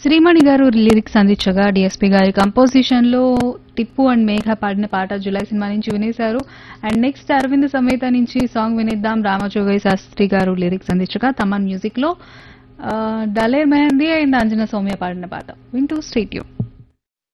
శ్రీమణి గారు లిరిక్స్ అందించగా డిఎస్పి గారి కంపోజిషన్ లో టిప్పు అండ్ మేఘ పాడిన పాట జులై సినిమా నుంచి వినేశారు. అండ్ నెక్స్ట్ అరవింద్ సమేత నుంచి సాంగ్ వినేద్దాం. రామజోగయ్య శాస్త్రి గారు లిరిక్స్ అందించగా తమన్ మ్యూజిక్ లో డలేర్ మెహందీ అండ్ అంజనా సౌమ్య పాడిన పాట వింటూ స్టేట్యూ.